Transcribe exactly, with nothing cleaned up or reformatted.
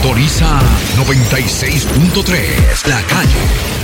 Sintoniza noventa y seis punto tres La Calle.